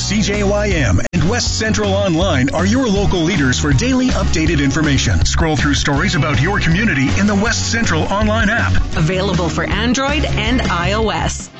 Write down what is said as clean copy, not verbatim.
WCJYM and West Central Online are your local leaders for daily updated information. Scroll through stories about your community in the West Central Online app. Available for Android and iOS.